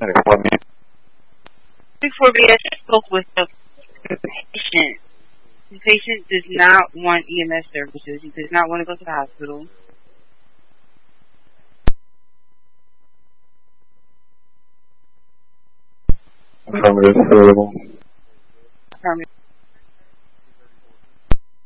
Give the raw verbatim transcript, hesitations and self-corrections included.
Before we had spoke with the patient. The patient does not want E M S services. He does not want to go to the hospital. Affirmative. Affirmative.